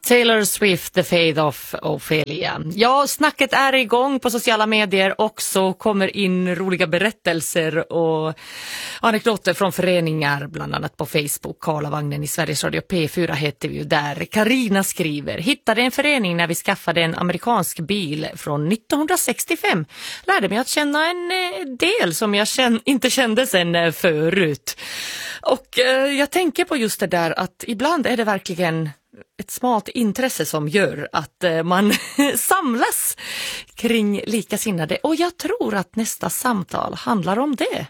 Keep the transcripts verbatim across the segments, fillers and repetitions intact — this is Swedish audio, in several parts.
Taylor Swift, The Fate of Ophelia. Ja, snacket är igång på sociala medier och så kommer in roliga berättelser och anekdoter från föreningar, bland annat på Facebook. Karlavagnen i Sveriges Radio P fyra heter vi ju där. Carina skriver: hittade en förening när vi skaffade en amerikansk bil från nittonhundrasextiofem. Lärde mig att känna en del som jag känn- inte kände sen förut. Och eh, jag tänker på just det där att ibland är det verkligen ett smart intresse som gör att eh, man samlas kring likasinnade. Och jag tror att nästa samtal handlar om det.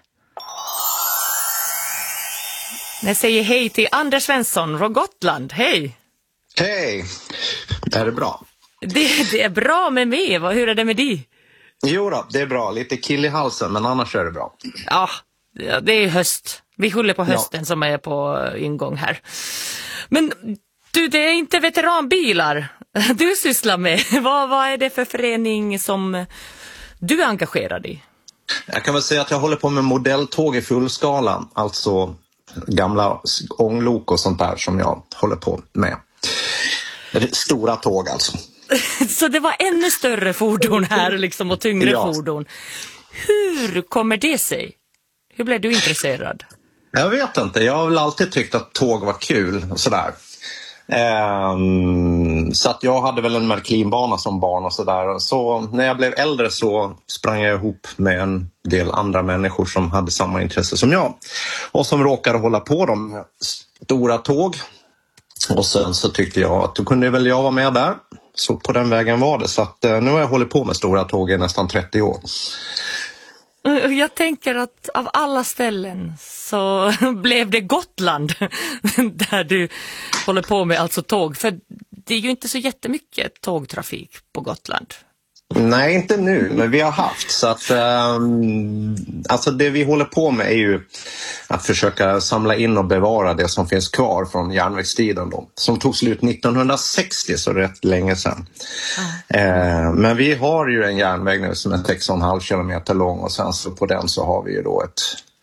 Jag säger hej till Anders Svensson från Gotland. Hej! Hej! Är det bra? Det, det är bra med mig. Hur är det med dig? Jo då, det är bra. Lite kill i halsen, men annars är det bra. Ja, det är höst. Vi håller på hösten Ja. som är på ingång här. Men du, det är inte veteranbilar du sysslar med. Vad, vad är det för förening som du är engagerad i? Jag kan väl säga att jag håller på med modelltåg i fullskala. Alltså gamla ånglok och sånt där som jag håller på med. Stora tåg alltså. Så det var ännu större fordon här liksom och tyngre Ja. fordon. Hur kommer det sig? Hur blev du intresserad? Jag vet inte. Jag har väl alltid tyckt att tåg var kul och sådär. Um, så att jag hade väl en Märklinbana som barn och sådär. Så när jag blev äldre så sprang jag ihop med en del andra människor som hade samma intresse som jag. Och som råkade hålla på de stora tåg. Och sen så tyckte jag att då kunde väl jag vara med där. Så på den vägen var det. Så att uh, nu har jag hållit på med stora tåg i nästan trettio år. Jag tänker att av alla ställen så blev det Gotland där du håller på med alltså tåg. För det är ju inte så jättemycket tågtrafik på Gotland. Nej, inte nu, men vi har haft. Så att, um, alltså det vi håller på med är ju att försöka samla in och bevara det som finns kvar från järnvägstiden då. Som tog slut nittonhundrasextio, så rätt länge sedan. Mm. Uh, men vi har ju en järnväg nu som är sex komma fem kilometer lång och sen så på den så har vi ju då ett...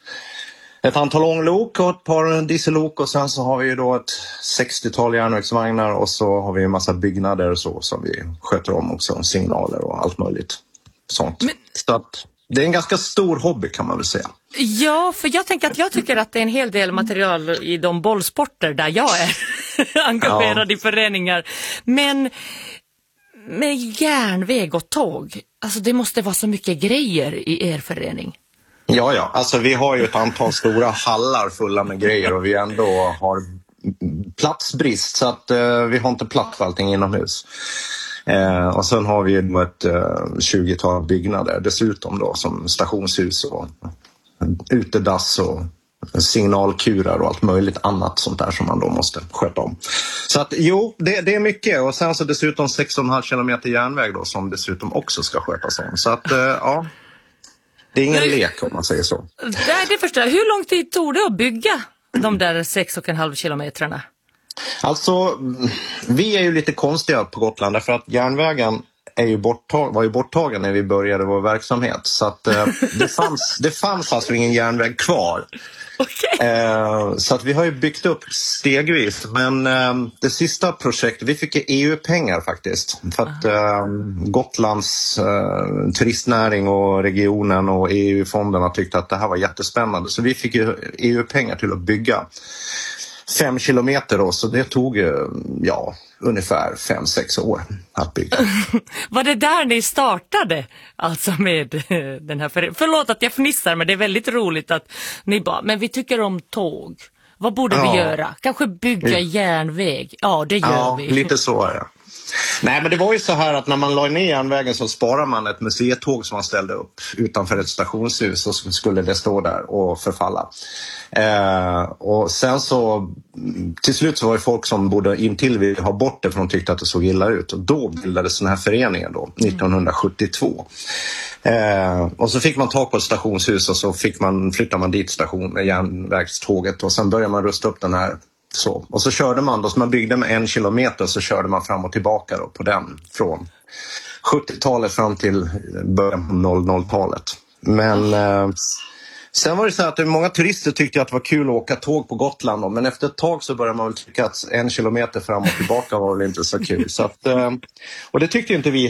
Ett antal ånglok och ett par diesellok och sen så har vi ju då ett sextiotal järnvägsvagnar och så har vi en massa byggnader och så som vi sköter om också, signaler och allt möjligt sånt. Men... Så att det är en ganska stor hobby kan man väl säga. Ja, för jag tänker att jag tycker att det är en hel del material i de bollsporter där jag är engagerad ja. i föreningar. Men med järnväg och tåg, alltså det måste vara så mycket grejer i er förening. Ja, ja. Alltså vi har ju ett antal stora hallar fulla med grejer och vi ändå har platsbrist så att eh, vi har inte plats för allting inomhus. Eh, och sen har vi ju ett eh, tjugotal byggnader dessutom då som stationshus och utedass och signalkurar och allt möjligt annat sånt där som man då måste sköta om. Så att jo, det, det är mycket och sen så dessutom sex komma fem kilometer järnväg då som dessutom också ska skötas om. Så att eh, ja... Det är ingen lek om man säger så. Det, det förstår jag. Hur lång tid tog det att bygga de där sex och en halv kilometrarna? Alltså, vi är ju lite konstiga på Gotland därför att järnvägen är ju borttag, var ju borttagen när vi började vår verksamhet. Så att eh, det, fanns, det fanns alltså ingen järnväg kvar. Okay. Eh, så att vi har ju byggt upp stegvis. Men eh, det sista projektet, vi fick E U-pengar faktiskt. För att eh, Gotlands eh, turistnäring och regionen och E U-fonderna tyckte att det här var jättespännande. Så vi fick ju E U-pengar till att bygga fem kilometer då. Så det tog ja, ungefär fem, sex år att bygga. Var det där ni startade? Alltså med den här för... Förlåt att jag fnissar, men det är väldigt roligt att ni bara, men vi tycker om tåg. Vad borde ja. vi göra? Kanske bygga järnväg? Ja, det gör ja, vi. Lite så, ja. Nej, men det var ju så här att när man la ner järnvägen så sparar man ett museitåg som man ställde upp utanför ett stationshus och så skulle det stå där och förfalla. Eh, och sen så till slut så var det folk som borde intill ville ha bort det för de tyckte att det såg illa ut och då bildades den här föreningen då, nittonhundrasjuttiotvå. Eh, och så fick man tag på ett stationshus och så fick man, flyttade man dit station, järnvägståget och sen började man rusta upp den här. Så. Och så körde man då, så man byggde med en kilometer så körde man fram och tillbaka då på den från sjuttiotalet fram till början på noll noll-talet. Men eh, Sen var det så att många turister tyckte att det var kul att åka tåg på Gotland då, men efter ett tag så började man väl tycka att en kilometer fram och tillbaka var väl inte så kul. Så att, och det tyckte inte vi